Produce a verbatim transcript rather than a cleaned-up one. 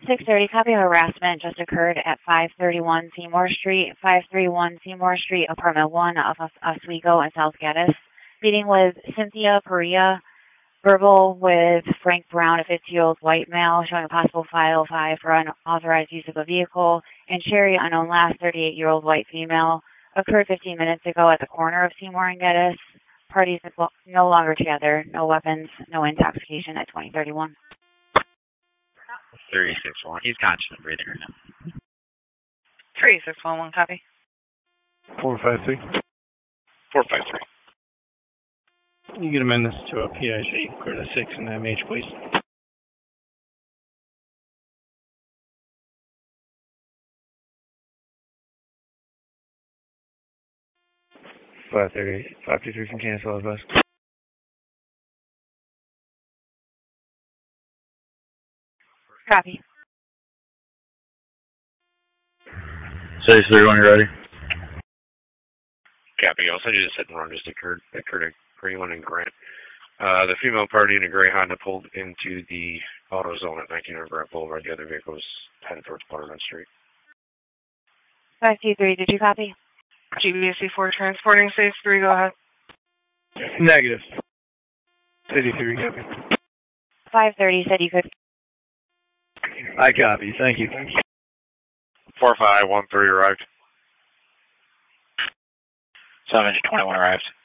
six thirty, copy of harassment just occurred at five thirty-one Seymour Street, five thirty-one Seymour Street, apartment one of Oswego in South Gaddis. Meeting with Cynthia Perea, verbal with Frank Brown, a fifty-year-old white male, showing a possible five oh five for unauthorized use of a vehicle, and Sherry, unknown last, thirty-eight-year-old white female, occurred fifteen minutes ago at the corner of Seymour and Gaddis. Parties no longer together, no weapons, no intoxication at twenty thirty-one. three six one, he's conscious and breathing right now. three six one one, copy. four five three. four five three. You can amend this to a P I C, clear to six and M H, please. five thirty, five two three from cancel, advice. Copy. six three when you're ready. Copy. I'll send you the hit and run just occurred. Occurred at Greenland and Grant. Uh, the female party in a gray Honda pulled into the auto zone at nineteen hundred Grant Boulevard. The other vehicle was headed towards Butterman Street. five two three, did you copy? G B C four transporting six three, go ahead. Negative. City three, copy. five thirty said you could. I copy, thank you. four five one three arrived. seven twenty-one arrived.